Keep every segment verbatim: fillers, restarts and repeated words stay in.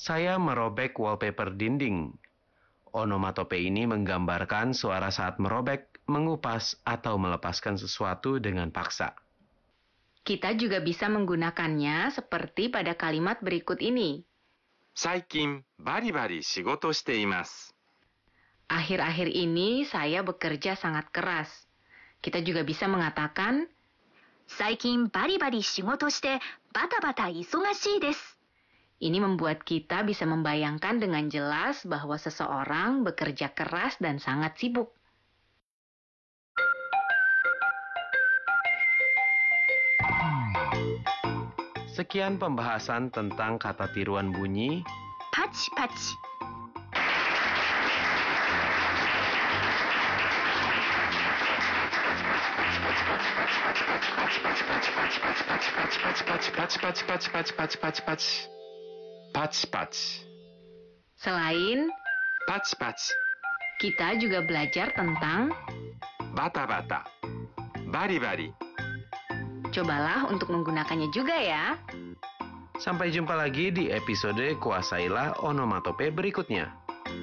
Saya merobek wallpaper dinding. Onomatope ini menggambarkan suara saat merobek, mengupas, atau melepaskan sesuatu dengan paksa. Kita juga bisa menggunakannya seperti pada kalimat berikut ini. 最近バリバリ仕事しています。 Akhir-akhir ini saya bekerja sangat keras. Kita juga bisa mengatakan 最近バリバリ仕事してバタバタ忙しいです。 ini membuat kita bisa membayangkan dengan jelas bahwa seseorang bekerja keras dan sangat sibuk. Sekian pembahasan tentang kata tiruan bunyi パチパチ。 Paci-paci-paci-paci-paci-paci-paci-paci. Paci-paci. Selain, Paci-paci. kita juga belajar tentang Bata-bata. Bari-bari. cobalah untuk menggunakannya juga ya. Sampai jumpa lagi di episode Kuasailah Onomatope berikutnya.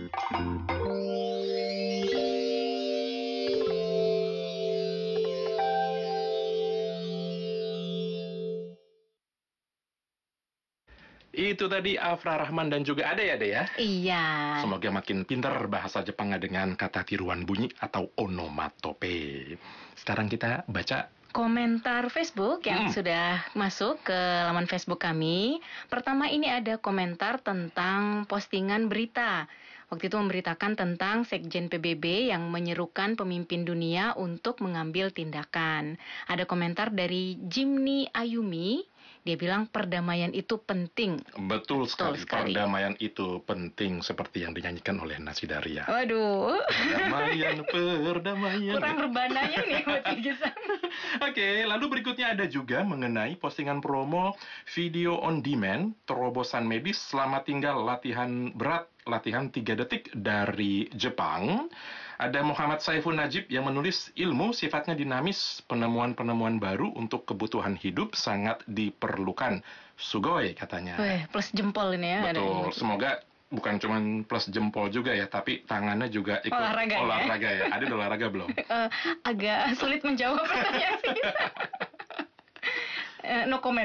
Itu tadi Afra Rahman dan juga Ade ya, Ade ya? Iya. Semoga makin pintar bahasa Jepangnya dengan kata tiruan bunyi atau onomatope. Sekarang kita baca Komentar Facebook yang Hmm. sudah masuk ke laman Facebook kami. Pertama ini ada komentar tentang postingan berita. Waktu itu memberitakan tentang Sekjen P B B yang menyerukan pemimpin dunia untuk mengambil tindakan. Ada komentar dari Jimny Ayumi. Dia bilang perdamaian itu penting. betul, sekali. sekali. Perdamaian itu penting seperti yang dinyanyikan oleh Nasidaria. Waduh, Perdamaian, perdamaian. kurang berbananya nih buat Gisan. Oke, lalu berikutnya ada juga mengenai postingan promo video on demand, terobosan medis selamat tinggal latihan berat, latihan tiga detik dari Jepang. Ada Muhammad Saiful Najib yang menulis ilmu sifatnya dinamis, penemuan-penemuan baru untuk kebutuhan hidup sangat diperlukan. Sugoi katanya. Weh, plus jempol ini ya. ada Betul, ini. semoga bukan cuma plus jempol juga ya, tapi tangannya juga ikut Olahraga ya? olahraga ya. Ada olahraga belum? Eh, agak sulit menjawab pertanyaan sih. Eh, no comment.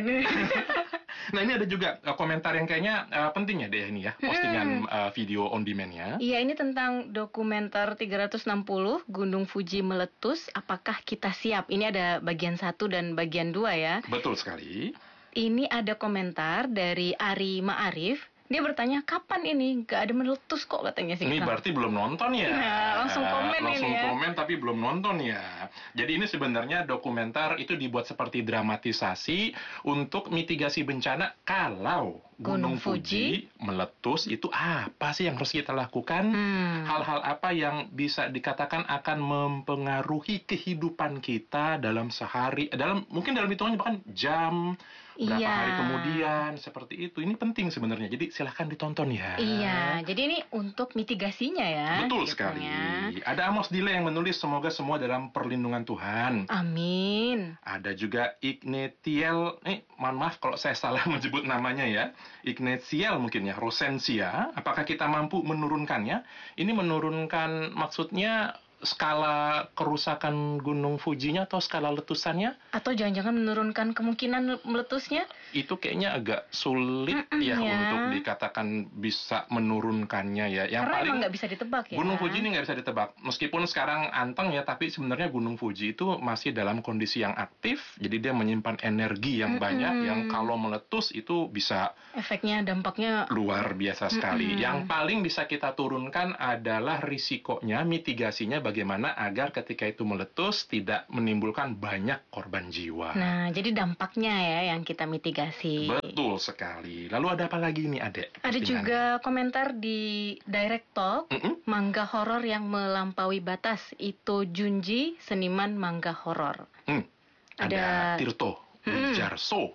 Nah, ini ada juga uh, komentar yang kayaknya uh, penting ya deh ini ya, postingan uh, video on demand-nya. Iya, ini tentang dokumenter tiga ratus enam puluh Gunung Fuji meletus. Apakah kita siap? Ini ada bagian satu dan bagian dua ya. Betul sekali. Ini ada komentar dari Ari Ma'arif. Dia bertanya, kapan ini? Gak ada meletus kok katanya sih. Ini berarti belum nonton ya? Nah, langsung komen ini Langsung ya. komen tapi belum nonton ya. Jadi ini sebenarnya dokumenter itu dibuat seperti dramatisasi untuk mitigasi bencana kalau Gunung Gunung Fuji meletus. Itu apa sih yang harus kita lakukan? Hmm. Hal-hal apa yang bisa dikatakan akan mempengaruhi kehidupan kita dalam sehari, dalam mungkin dalam hitungannya bahkan jam, berapa Iya. hari kemudian, seperti itu. Ini penting sebenarnya. Jadi silahkan ditonton ya. Iya, jadi ini untuk mitigasinya ya. Betul gitu sekali. ya. Ada Amos Dile yang menulis semoga semua dalam perlindungan Tuhan. Amin. Ada juga Ignatiel, eh mohon maaf kalau saya salah menyebut namanya ya. Ignatiel mungkin ya, Rosensia. Apakah kita mampu menurunkannya? Ini menurunkan maksudnya skala kerusakan Gunung Fujinya atau skala letusannya? Atau jangan-jangan menurunkan kemungkinan meletusnya? Itu kayaknya agak sulit Mm-mm, ya, ya. untuk dikatakan bisa menurunkannya ya. Yang Karena paling emang nggak bisa ditebak ya. Gunung Fuji ini nggak bisa ditebak. Meskipun sekarang anteng ya, tapi sebenarnya Gunung Fuji itu masih dalam kondisi yang aktif. Jadi dia menyimpan energi yang Mm-mm. banyak, yang kalau meletus itu bisa Efeknya, dampaknya. luar biasa sekali. Mm-mm. Yang paling bisa kita turunkan adalah risikonya, mitigasinya bagaimana agar ketika itu meletus tidak menimbulkan banyak korban jiwa. Nah, jadi dampaknya ya yang kita mitigasi. Betul sekali. Lalu ada apa lagi nih, Adek? Ada Postingan. juga komentar di Direct Talk, Mm-mm. manga horor yang melampaui batas. Itu Junji, seniman manga horor. Hmm. Ada Ada- Tirto Mm-mm. Wijarso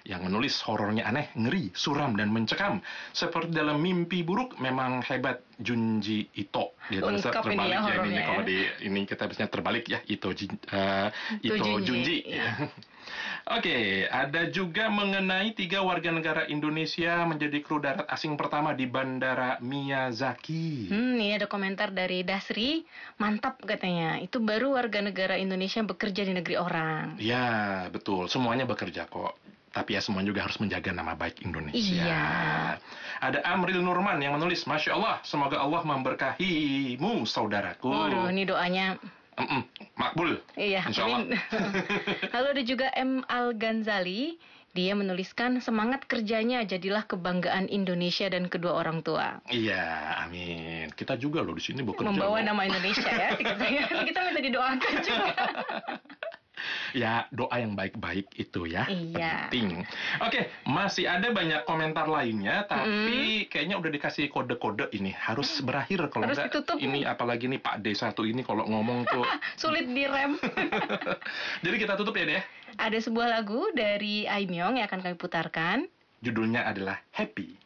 yang menulis horornya aneh, ngeri, suram, dan mencekam. Seperti dalam mimpi buruk, memang hebat Junji Ito. Dia tulisnya Lengkap ini terbalik ya ya, ini, horornya kalau ya. di ini kita biasanya terbalik ya, Ito, Jin- eh, Ito Junji, Junji. ya. Oke, ada juga mengenai tiga warga negara Indonesia menjadi kru darat asing pertama di Bandara Miyazaki. Hmm, ini ada komentar dari Dasri, mantap katanya. Itu baru warga negara Indonesia yang bekerja di negeri orang. Ya, betul. Semuanya bekerja kok. Tapi ya semua juga harus menjaga nama baik Indonesia. Iya. Ada Amril Nurman yang menulis, Masya Allah, semoga Allah memberkahimu, saudaraku. Waduh, ini doanya. Mm-mm, makbul. Iya, Insya Allah. amin. Lalu ada juga M. Al-Ghazali. Dia menuliskan, semangat kerjanya jadilah kebanggaan Indonesia dan kedua orang tua. Iya, amin. Kita juga loh di sini bekerja. Membawa loh. nama Indonesia ya. Kita, kita minta didoakan juga. Ya, doa yang baik-baik itu ya. Iya. Penting. Oke, masih ada banyak komentar lainnya, tapi kayaknya udah dikasih kode-kode ini. Harus berakhir kalau Harus enggak. ditutup. Ini apalagi nih Pak D satu ini kalau ngomong tuh. Sulit direm. Jadi kita tutup ya deh. Ada sebuah lagu dari Aimyong yang akan kami putarkan. Judulnya adalah Happy.